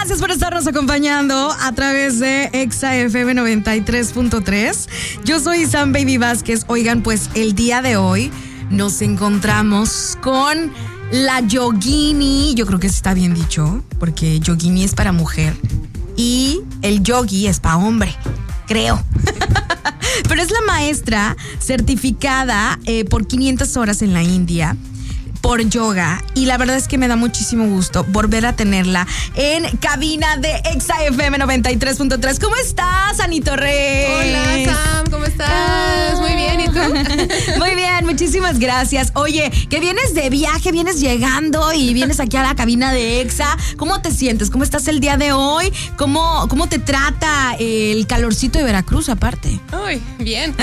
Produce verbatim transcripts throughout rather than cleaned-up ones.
Gracias por estarnos acompañando a través de Exa F M noventa y tres punto tres. Yo soy Sam Baby Vázquez. Oigan, pues el día de hoy nos encontramos con la yogini. Yo creo que está bien dicho, porque yogini es para mujer y el yogi es para hombre, creo. Pero es la maestra certificada eh, por quinientas horas en la India por yoga, y la verdad es que me da muchísimo gusto volver a tenerla en cabina de Exa F M noventa y tres punto tres. ¿Cómo estás, Ani Torres? Hola, Sam, ¿cómo estás? Ah. Muy bien, ¿y tú? Muy bien, muchísimas gracias. Oye, que vienes de viaje, vienes llegando y vienes aquí a la cabina de Exa. ¿Cómo te sientes? ¿Cómo estás el día de hoy? ¿Cómo, cómo te trata el calorcito de Veracruz aparte? Uy, bien.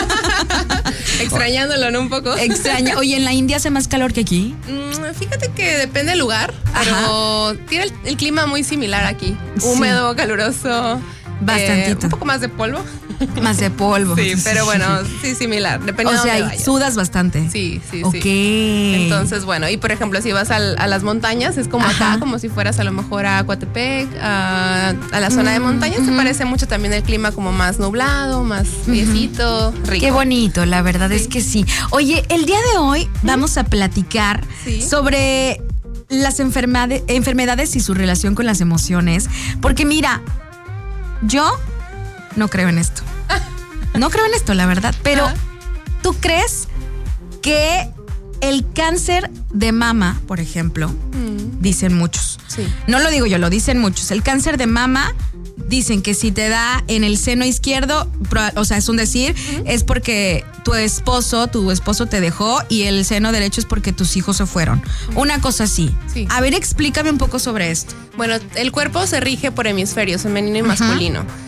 Extrañándolo, ¿no? Un poco. Extraña. Oye, ¿en la India hace más calor que aquí? Mm, fíjate que depende del lugar, pero Ajá. tiene el, el clima muy similar aquí. Húmedo, sí. Caluroso. Bastantito. Eh, un poco más de polvo. Más de polvo. Sí, pero bueno, sí, similar. Dependiendo o sea, de dónde vayas. Sudas bastante. Sí, sí, okay. sí. Entonces, bueno, y por ejemplo, si vas al, a las montañas, es como Ajá. acá, como si fueras a lo mejor a Coatepec, a, a la zona mm, de montañas. Mm-hmm. Se parece mucho también el clima como más nublado, más friecito, mm-hmm. rico. Qué bonito, la verdad sí. es que sí. Oye, el día de hoy mm-hmm. vamos a platicar sí. sobre las enfermedades, enfermedades y su relación con las emociones. Porque mira, yo no creo en esto. No creo en esto, la verdad. Pero, ¿Ah? ¿tú crees que el cáncer de mama, por ejemplo, mm. dicen muchos? Sí. No lo digo yo, lo dicen muchos. El cáncer de mama, dicen que si te da en el seno izquierdo, o sea, es un decir, mm. es porque tu esposo, tu esposo te dejó, y el seno derecho es porque tus hijos se fueron. Mm. Una cosa así. Sí. A ver, explícame un poco sobre esto. Bueno, el cuerpo se rige por hemisferios, femenino y masculino. Uh-huh.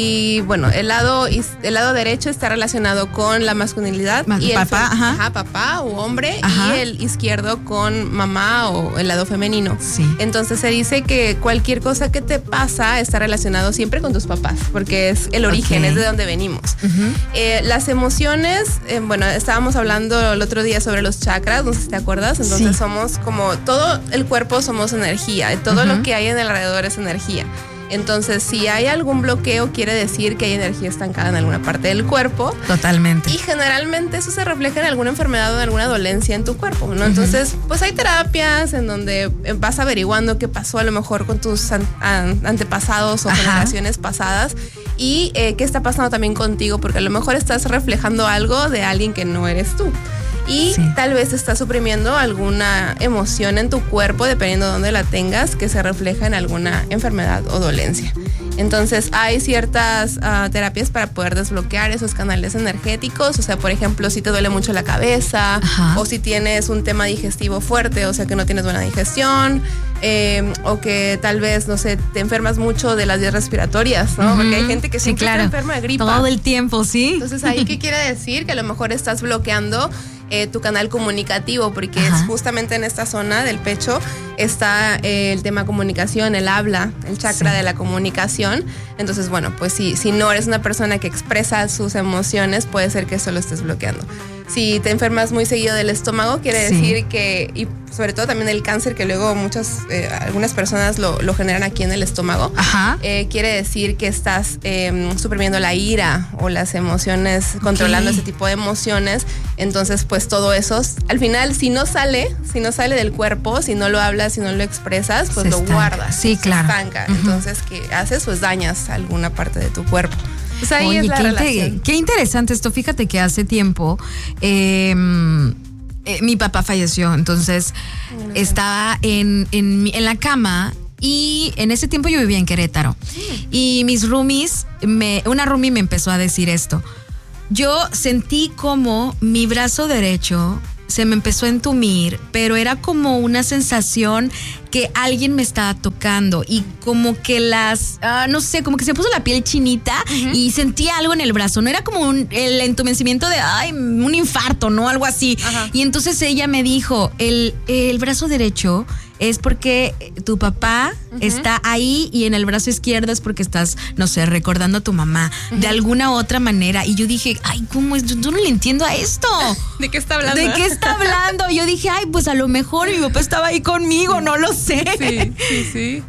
Y bueno, el lado, el lado derecho está relacionado con la masculinidad Mas, y papá, el ajá. Ajá, papá o hombre, ajá. y el izquierdo con mamá o el lado femenino. Sí. Entonces se dice que cualquier cosa que te pasa está relacionado siempre con tus papás, porque es el origen, okay. es de donde venimos. Uh-huh. Eh, las emociones, eh, bueno, estábamos hablando el otro día sobre los chakras, no sé si te acuerdas. Entonces sí. somos como, todo el cuerpo somos energía, todo uh-huh. lo que hay en alrededor es energía. Entonces, si hay algún bloqueo, quiere decir que hay energía estancada en alguna parte del cuerpo. Totalmente. Y generalmente eso se refleja en alguna enfermedad o en alguna dolencia en tu cuerpo, ¿no? Uh-huh. Entonces, pues hay terapias en donde vas averiguando qué pasó a lo mejor con tus an- an- antepasados o Ajá. generaciones pasadas, y eh, qué está pasando también contigo, porque a lo mejor estás reflejando algo de alguien que no eres tú. Y sí. tal vez estás suprimiendo alguna emoción en tu cuerpo, dependiendo de dónde la tengas, que se refleja en alguna enfermedad o dolencia. Entonces hay ciertas uh, terapias para poder desbloquear esos canales energéticos. O sea, por ejemplo, si te duele mucho la cabeza, Ajá. o si tienes un tema digestivo fuerte, o sea que no tienes buena digestión, eh, o que tal vez, no sé, te enfermas mucho de las vías respiratorias, ¿no? Uh-huh. Porque hay gente que sí, siempre claro. está enferma de gripa. Todo el tiempo, ¿sí? Entonces, ¿ahí qué quiere decir? Que a lo mejor estás bloqueando Eh, tu canal comunicativo, porque Ajá. es justamente en esta zona del pecho está eh, el tema comunicación, el habla, el chakra sí. de la comunicación. Entonces, bueno, pues si, si no eres una persona que expresa sus emociones, puede ser que eso lo estés bloqueando. Si te enfermas muy seguido del estómago, quiere sí. decir que, y sobre todo también el cáncer, que luego muchas, eh, algunas personas lo, lo generan aquí en el estómago, Ajá. Eh, quiere decir que estás eh, suprimiendo la ira o las emociones, controlando okay. ese tipo de emociones. Entonces, pues todo eso, al final, si no sale, si no sale del cuerpo, si no lo hablas, si no lo expresas, pues se lo estanca. guardas. Sí, se claro. estanca. Uh-huh. Entonces, ¿qué haces? Pues dañas alguna parte de tu cuerpo. Pues ahí Oye, es la qué, relación. Inter- qué interesante esto. Fíjate que hace tiempo eh, eh, mi papá falleció, entonces uh-huh. estaba en, en, en la cama. Y en ese tiempo yo vivía en Querétaro. Sí. Y mis roomies, me, una roomie me empezó a decir esto. Yo sentí como mi brazo derecho se me empezó a entumir, pero era como una sensación que alguien me estaba tocando y como que las, uh, no sé, como que se puso la piel chinita uh-huh. y sentía algo en el brazo. No era como un, el entumecimiento de, ay, un infarto, ¿no? Algo así. Uh-huh. Y entonces ella me dijo, el, el brazo derecho es porque tu papá uh-huh. está ahí y en el brazo izquierdo es porque estás, no sé, recordando a tu mamá uh-huh. de alguna otra manera. Y yo dije, ay, ¿cómo es? Yo no le entiendo a esto. ¿De qué está hablando? ¿De qué está hablando? Yo dije, ay, pues a lo mejor mi papá estaba ahí conmigo, no lo sé. Sí, sí, sí.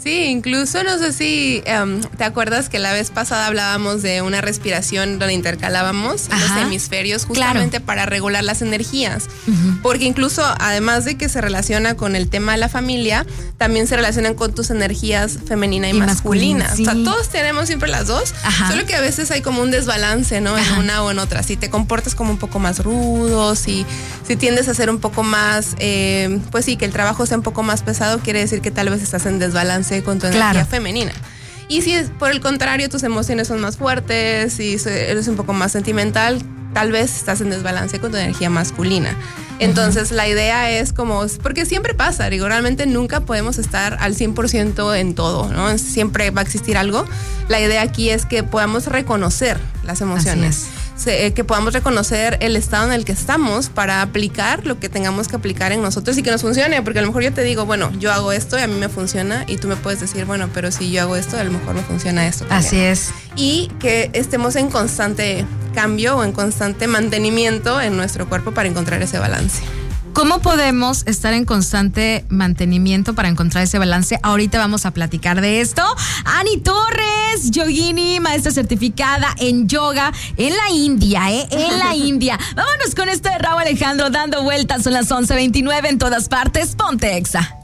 Sí, incluso no sé si um, te acuerdas que la vez pasada hablábamos de una respiración donde intercalábamos Ajá. los hemisferios justamente claro. para regular las energías. Uh-huh. Porque incluso además de que se relaciona con el tema de la familia, también se relacionan con tus energías femenina y, y masculina. masculina sí. O sea, todos tenemos siempre las dos, Ajá. solo que a veces hay como un desbalance, ¿no? Ajá. En una o en otra. Si te comportas como un poco más rudo, si, si tiendes a ser un poco más, eh, pues sí, que el trabajo sea un poco más pesado, quiere decir que tal vez estás en desbalance con tu energía claro. femenina. Y si es por el contrario, tus emociones son más fuertes y eres un poco más sentimental, tal vez estás en desbalance con tu energía masculina. Entonces uh-huh. la idea es como, porque siempre pasa, digo, realmente nunca podemos estar al cien por ciento en todo, ¿no? Siempre va a existir algo. La idea aquí es que podamos reconocer las emociones. Se, eh, que podamos reconocer el estado en el que estamos para aplicar lo que tengamos que aplicar en nosotros y que nos funcione, porque a lo mejor yo te digo, bueno, yo hago esto y a mí me funciona, y tú me puedes decir, bueno, pero si yo hago esto, a lo mejor me funciona esto también. Así es. Y que estemos en constante cambio o en constante mantenimiento en nuestro cuerpo para encontrar ese balance. ¿Cómo podemos estar en constante mantenimiento para encontrar ese balance? Ahorita vamos a platicar de esto. Ani Torres, yogini, maestra certificada en yoga en la India, ¿eh? En la India. Vámonos con esto de Rauw Alejandro, Dando Vueltas. Son las once veintinueve en todas partes. Ponte Exa.